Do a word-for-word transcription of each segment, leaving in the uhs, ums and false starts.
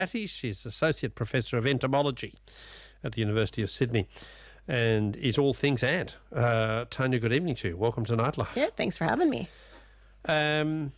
Atty. She's Associate Professor of Entomology at the University of Sydney and is all things ant. Uh, Tanya, good evening to you. Welcome to Nightlife. Yeah, thanks for having me. Um,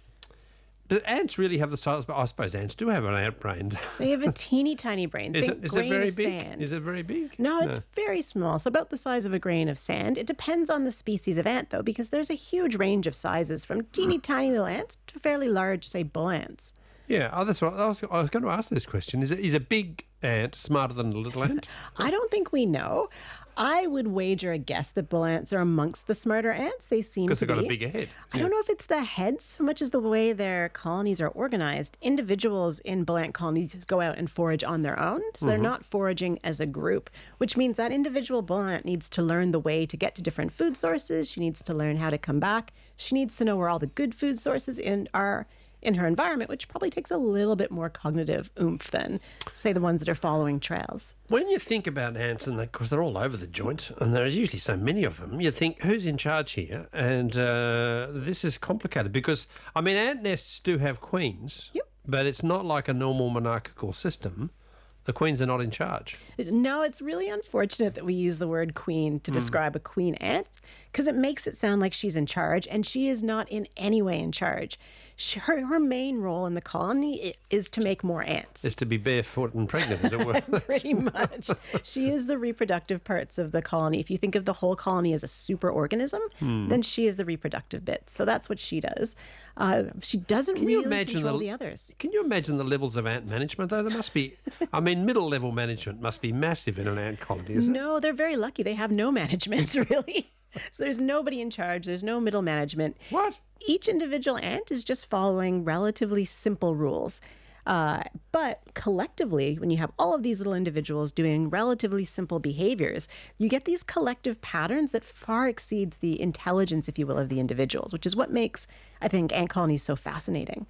do ants really have the size? I suppose ants do have an ant brain. They have a teeny tiny brain. Is, Think it, is grain it very of big? sand. Is it very big? No, it's very small. So about the size of a grain of sand. It depends on the species of ant, though, because there's a huge range of sizes from teeny tiny little ants to fairly large, say, bull ants. Yeah, oh, that's right. I was, I was going to ask this question. Is, it, is a big ant smarter than a little ant? I don't think we know. I would wager a guess that bull ants are amongst the smarter ants. They seem to be. Because they've got a bigger head. I don't know if it's the heads so much as the way their colonies are organized. Individuals in bull ant colonies go out and forage on their own, so they're not foraging as a group, which means that individual bull ant needs to learn the way to get to different food sources. She needs to learn how to come back. She needs to know where all the good food sources in are in her environment, which probably takes a little bit more cognitive oomph than, say, the ones that are following trails. When you think about ants, and because they're all over the joint, and there's usually so many of them, you think, who's in charge here? And uh, this is complicated because, I mean, ant nests do have queens, Yep. but it's not like a normal monarchical system. The queens are not in charge. No, it's really unfortunate that we use the word queen to describe a queen ant because it makes it sound like she's in charge, and she is not in any way in charge. She, her, her main role in the colony i- is to make more ants. It's to be barefoot and pregnant, as it were. Pretty much. She is the reproductive parts of the colony. If you think of the whole colony as a superorganism, then she is the reproductive bit. So that's what she does. Uh, she doesn't Can you really imagine control the- the others. Can you imagine the levels of ant management, though? There must be, I mean, middle-level management must be massive in an ant colony, isn't it? No, they're very lucky. They have no management, really. So there's nobody in charge. There's no middle management. What? Each individual ant is just following relatively simple rules. Uh, but collectively, when you have all of these little individuals doing relatively simple behaviors, you get these collective patterns that far exceeds the intelligence, if you will, of the individuals, which is what makes, I think, ant colonies so fascinating.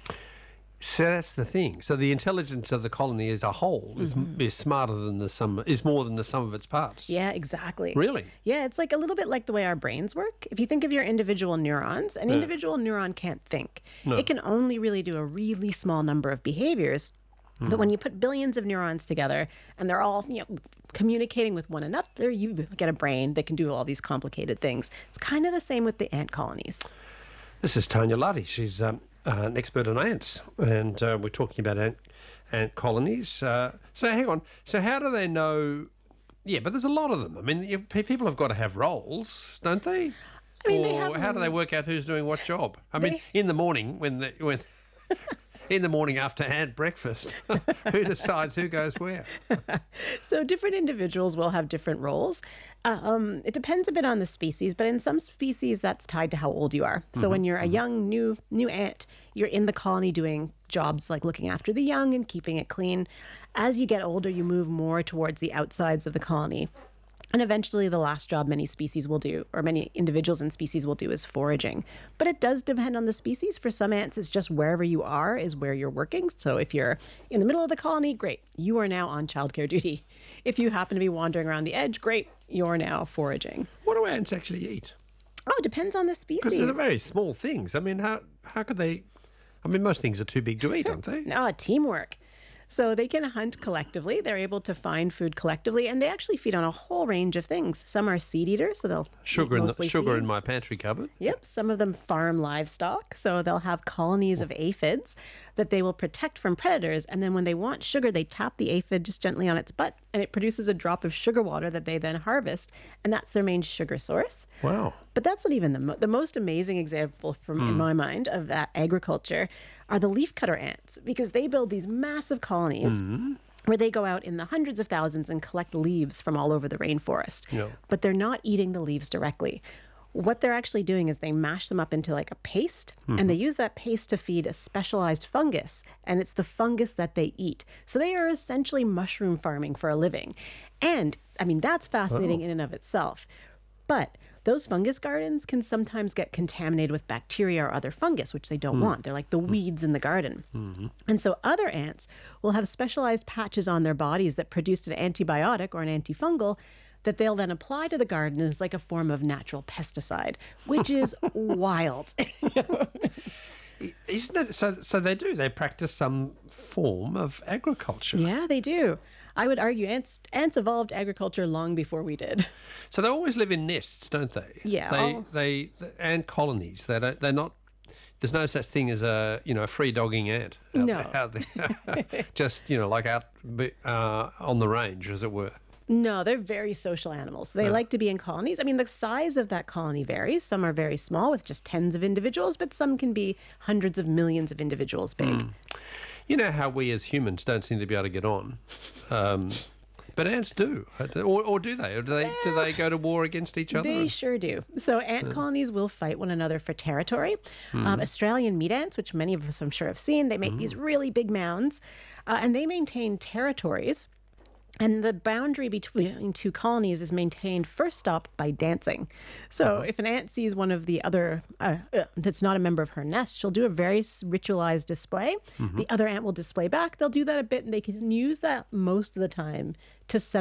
So that's the thing. So the intelligence of the colony as a whole is, is smarter than the sum, is more than the sum of its parts. Yeah, exactly. Really? Yeah, it's like a little bit like the way our brains work. If you think of your individual neurons, an individual neuron can't think. No. It can only really do a really small number of behaviors. But when you put billions of neurons together and they're all, you know, communicating with one another, you get a brain that can do all these complicated things. It's kind of the same with the ant colonies. This is Tanya Luddy. She's um, uh, an expert on ants, and uh, we're talking about ant, ant colonies. Uh, so hang on. So how do they know? Yeah, but there's a lot of them. I mean, you, pe- people have got to have roles, don't they? I mean, or they have- how do they work out who's doing what job? I mean, They- in the morning when the, when. In the morning after ant breakfast, who decides who goes where? So different individuals will have different roles. Uh, um, it depends a bit on the species, but in some species that's tied to how old you are. So when you're a young new new ant, you're in the colony doing jobs like looking after the young and keeping it clean. As you get older, you move more towards the outsides of the colony. And eventually the last job many species will do, or many individuals and species will do, is foraging. But it does depend on the species. For some ants, it's just wherever you are is where you're working. So if you're in the middle of the colony, great, you are now on childcare duty. If you happen to be wandering around the edge, great, you're now foraging. What do ants actually eat? Oh, it depends on the Because species. they're very small things. I mean, how how could they? I mean, most things are too big to eat, aren't they? No, teamwork. So they can hunt collectively. They're able to find food collectively, and they actually feed on a whole range of things. Some are seed eaters, so they'll Sugar eat in the, mostly sugar in seeds. my pantry cupboard. Yep, some of them farm livestock, so they'll have colonies of aphids that they will protect from predators, and then when they want sugar, they tap the aphid just gently on its butt, and it produces a drop of sugar water that they then harvest, and that's their main sugar source. Wow. But that's not even the, mo- the most amazing example from in my mind of that agriculture are the leafcutter ants, because they build these massive colonies where they go out in the hundreds of thousands and collect leaves from all over the rainforest. Yeah. But they're not eating the leaves directly. What they're actually doing is they mash them up into like a paste, and they use that paste to feed a specialized fungus, and it's the fungus that they eat. So they are essentially mushroom farming for a living. And I mean, that's fascinating in and of itself. But those fungus gardens can sometimes get contaminated with bacteria or other fungus, which they don't want. They're like the weeds in the garden. And so other ants will have specialized patches on their bodies that produce an antibiotic or an antifungal that they'll then apply to the garden as like a form of natural pesticide, which is wild. Isn't that so? So they do. They practice some form of agriculture. Yeah, they do. I would argue ants ants evolved agriculture long before we did. So they always live in nests, don't they? Yeah, They all- they the ant colonies. They don't. They're not. There's no such thing as a you know a free dogging ant. Out No. there, out there. Just you know like out uh, on the range, as it were. No, they're very social animals. They like to be in colonies. I mean, the size of that colony varies. Some are very small with just tens of individuals, but some can be hundreds of millions of individuals big. You know how we as humans don't seem to be able to get on, um, but ants do, or, or do they? Or do they do they go to war against each other? They sure do. So ant colonies will fight one another for territory. Um, Australian meat ants, which many of us I'm sure have seen, they make these really big mounds, uh, and they maintain territories. And the boundary between two colonies is maintained first stop by dancing. So if an ant sees one of the other uh, uh, that's not a member of her nest, she'll do a very s- ritualized display. The other ant will display back. They'll do that a bit, and they can use that most of the time to set